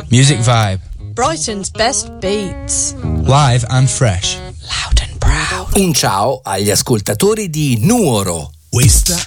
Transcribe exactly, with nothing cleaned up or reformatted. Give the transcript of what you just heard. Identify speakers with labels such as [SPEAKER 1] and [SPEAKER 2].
[SPEAKER 1] Music Vibe.
[SPEAKER 2] Brighton's best beats.
[SPEAKER 1] Live and fresh.
[SPEAKER 2] Loud and proud.
[SPEAKER 3] Un ciao agli ascoltatori di Nuoro.
[SPEAKER 4] Questa